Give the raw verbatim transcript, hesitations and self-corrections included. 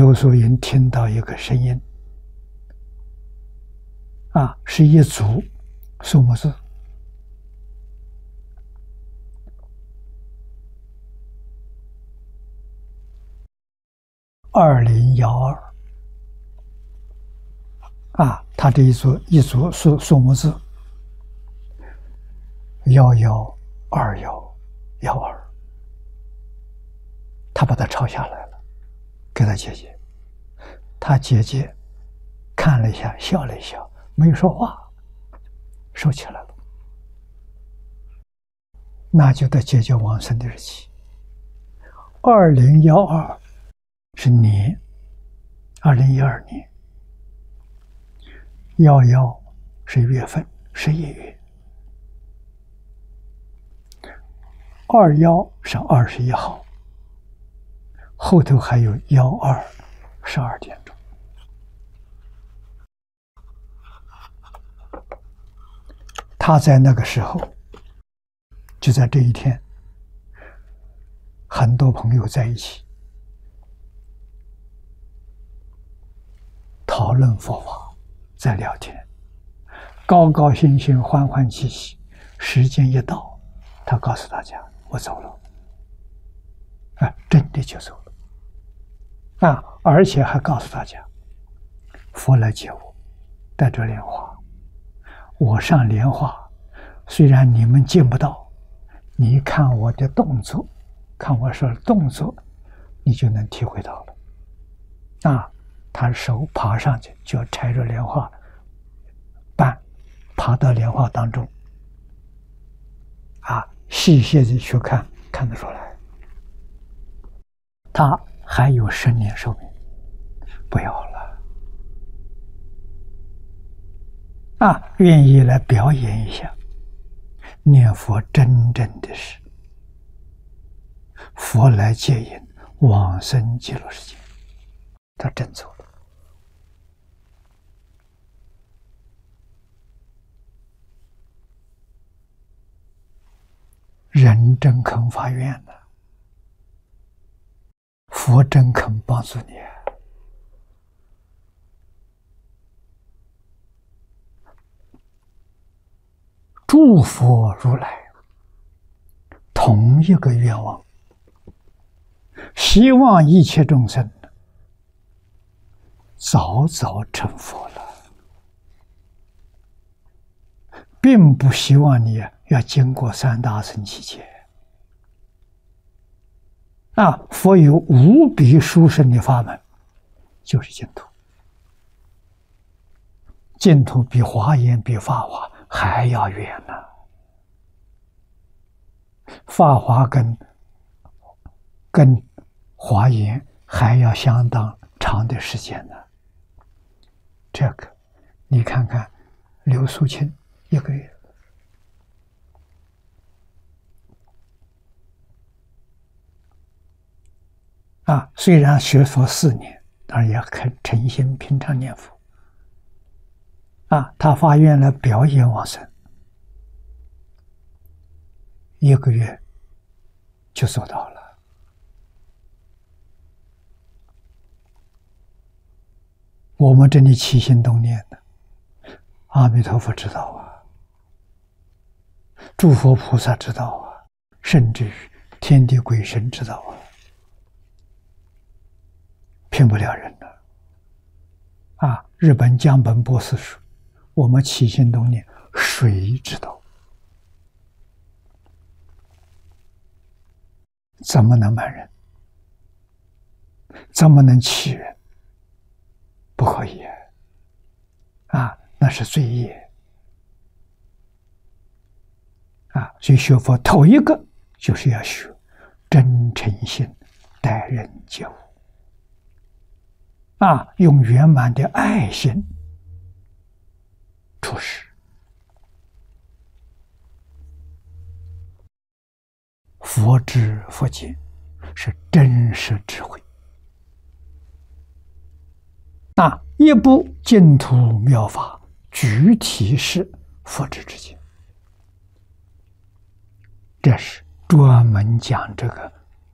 刘素云听到一个声音，啊，是一组数目字，二零幺二。啊，他这一组一组数数目字，幺幺二幺幺二，他把它抄下来了，给他姐姐。他姐姐看了一下，笑了一下，没有说话，收起来了。那就在姐姐往生的日期。二零幺二是年，二零一二年。幺幺是月份，十一月。二幺是二十一号，后头还有幺二，十二点钟。他在那个时候，就在这一天，很多朋友在一起讨论佛法。在聊天，高高兴兴，欢欢喜喜。时间一到，他告诉大家：“我走了。”啊，真的就走了。啊，而且还告诉大家：“佛来接我，带着莲花。我上莲花，虽然你们见不到，你看我的动作，看我说的动作，你就能体会到了。”啊。他手爬上去，就要拆着莲花瓣，爬到莲花当中，啊，细细的去看，看得出来，他还有十年寿命，不要了，啊，愿意来表演一下，念佛真正的是佛来接引，往生极乐世界，他真走了。人真肯发愿呢，佛真肯帮助你。诸佛如来同一个愿望，希望一切众生早早成佛了，并不希望你要经过三大乘七劫。啊，佛有无比殊胜的法门，就是净土。净土比华严、比法华还要远呢。法华跟跟华严还要相当长的时间呢。这个，你看看刘素清一个月。啊，虽然学佛四年，但也很诚心平常念佛。啊，他发愿来表演往生，一个月就做到了。我们这里起心动念的，阿弥陀佛知道啊，诸佛菩萨知道啊，甚至于天地鬼神知道啊。骗不了人的。啊，日本江本博士说，我们起心动念，谁知道？怎么能瞒人？怎么能欺人？不可以啊！那是罪业啊！所以学佛头一个就是要学真诚心待人接物。啊，用圆满的爱心处事。佛知佛见是真实智慧。啊，一部净土妙法，具体是佛知之见。这是专门讲这个